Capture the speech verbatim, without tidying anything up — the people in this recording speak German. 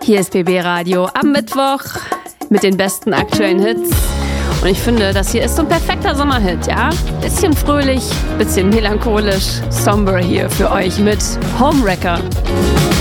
Hier ist B B Radio am Mittwoch mit den besten aktuellen Hits. Und ich finde, das hier ist so ein perfekter Sommerhit, ja? Bisschen fröhlich, bisschen melancholisch, somber hier für euch mit Homewrecker.